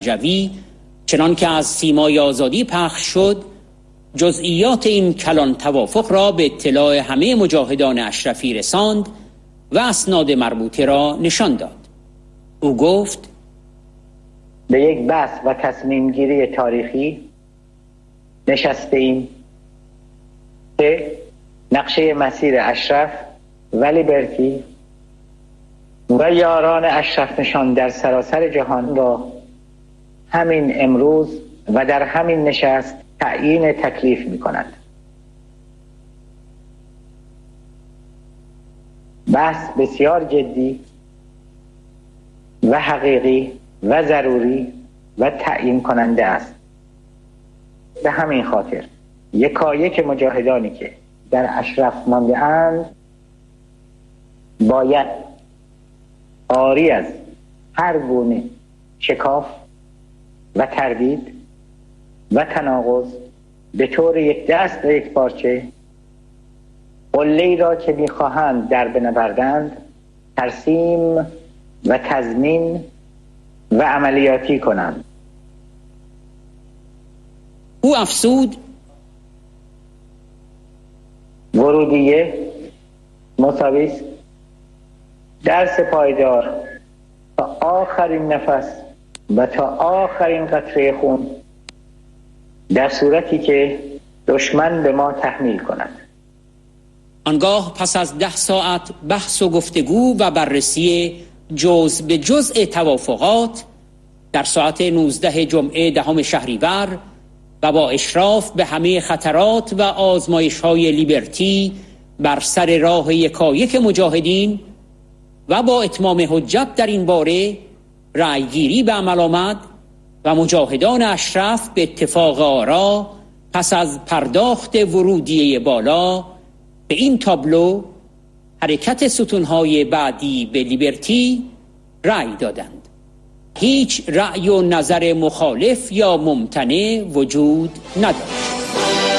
رجوی چنان که از سیمای آزادی پخش شد جزئیات این کلان توافق را به اطلاع همه مجاهدان اشرفی رساند و اسناد مربوطه را نشان داد. او گفت: به یک بحث و تصمیم گیری تاریخی نشسته ایم که نقشه مسیر اشرف و لیبرتی و یاران اشرف نشان در سراسر جهان را همین امروز و در همین نشست تعیین تکلیف می کند. بحث بسیار جدی و حقیقی و ضروری و تعیین کننده است. به همین خاطر یکایک مجاهدانی که در اشرف مانده اند باید عاری از هر گونه شکاف و تردید و تناقض به طور یک دست و یک پارچه قله‌ای را که می‌خواهند در بنوردند ترسیم و تضمین و عملیاتی کنند. او افزود: ورودیه مساوی است درس پایدار تا آخرین نفس و تا آخرین قطره خون در صورتی که دشمن به ما تحمیل کند. آنگاه پس از 10 ساعت بحث و گفتگو و بررسی جزء به جزء توافقات در ساعت 19 جمعه 10 شهریور و با اشراف به همه خطرات و آزمایش‌های لیبرتی بر سر راه یکایک مجاهدین و با اتمام حجت در این باره رأیگیری به عمل آمد و مجاهدان اشرف به اتفاق آرا پس از پرداخت ورودیه بالا به این تابلو حرکت ستونهای بعدی به لیبرتی رأی دادند. هیچ رأی و نظر مخالف یا ممتنع وجود نداشت.